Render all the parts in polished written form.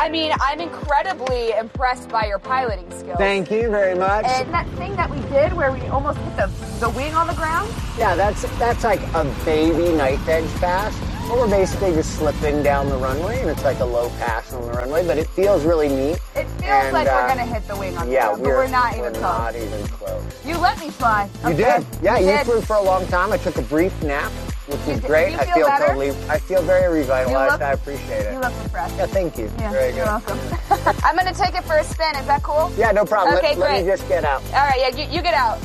I mean, I'm incredibly impressed by your piloting skills. Thank you very much. And that thing that we did where we almost hit the wing on the ground? Yeah, that's like a baby knife edge pass. Well, we're basically just slipping down the runway, and it's like a low pass on the runway, but it feels really neat. It feels like we're going to hit the wing on the ground, but we're not even close. Not even close. You let me fly. You did. Yeah, you flew for a long time. I took a brief nap, which was great. I feel very revitalized. I appreciate it. You look refreshed. Yeah, thank you. Yeah, very good. You're welcome. I'm going to take it for a spin. Is that cool? Yeah, no problem. Okay, let great. me just get out. All right, yeah, you get out.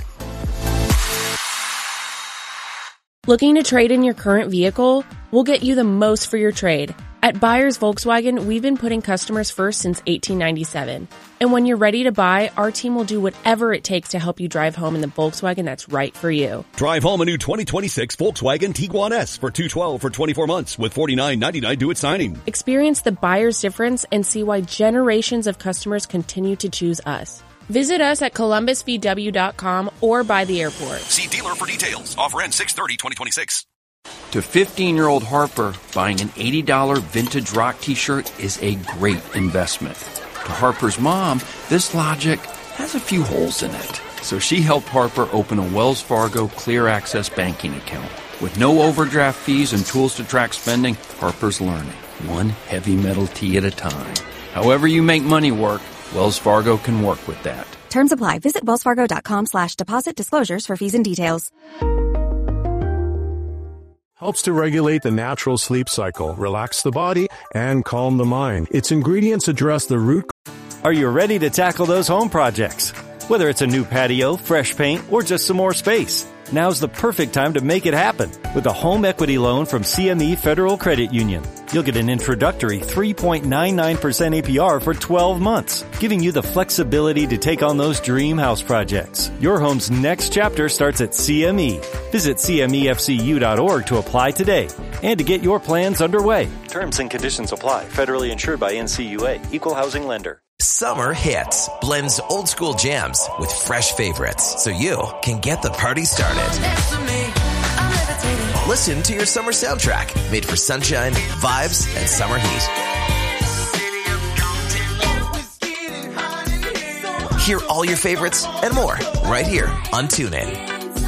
Looking to trade in your current vehicle? We'll get you the most for your trade. At Buyers Volkswagen, we've been putting customers first since 1897. And when you're ready to buy, our team will do whatever it takes to help you drive home in the Volkswagen that's right for you. Drive home a new 2026 Volkswagen Tiguan S for $212 for 24 months with $49.99 due at signing. Experience the buyer's difference and see why generations of customers continue to choose us. Visit us at columbusvw.com or by the airport. See dealer for details. Offer ends 6/30/2026. To 15-year-old Harper, buying an $80 vintage rock t-shirt is a great investment. To Harper's mom, this logic has a few holes in it. So she helped Harper open a Wells Fargo Clear Access banking account. With no overdraft fees and tools to track spending, Harper's learning, one heavy metal tee at a time. However you make money work, Wells Fargo can work with that. Terms apply. Visit wellsfargo.com/deposit disclosures for fees and details. Helps to regulate the natural sleep cycle, relax the body, and calm the mind. Its ingredients address the root. Are you ready to tackle those home projects? Whether it's a new patio, fresh paint, or just some more space, now's the perfect time to make it happen with a home equity loan from CME Federal Credit Union. You'll get an introductory 3.99% APR for 12 months, giving you the flexibility to take on those dream house projects. Your home's next chapter starts at CME. Visit CMEFCU.org to apply today and to get your plans underway. Terms and conditions apply. Federally insured by NCUA. Equal housing lender. Summer Hits blends old school jams with fresh favorites so you can get the party started. Listen to your summer soundtrack made for sunshine, vibes, and summer heat. Hear all your favorites and more right here on TuneIn.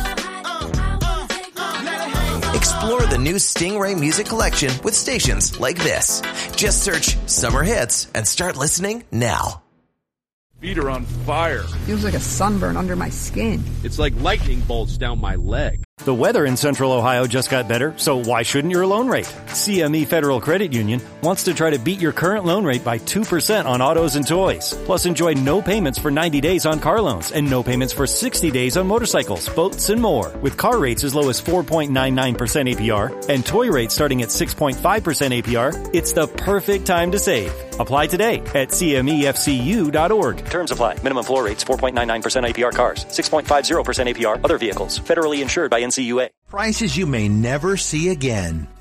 Explore the new Stingray music collection with stations like this. Just search Summer Hits and start listening now. Feet are on fire. Feels like a sunburn under my skin. It's like lightning bolts down my leg. The weather in Central Ohio just got better, so why shouldn't your loan rate? CME Federal Credit Union wants to try to beat your current loan rate by 2% on autos and toys. Plus, enjoy no payments for 90 days on car loans and no payments for 60 days on motorcycles, boats, and more. With car rates as low as 4.99% APR and toy rates starting at 6.5% APR, it's the perfect time to save. Apply today at CMEFCU.org. Terms apply. Minimum floor rates 4.99% APR cars, 6.50% APR other vehicles. Federally insured by NCUA. Prices you may never see again.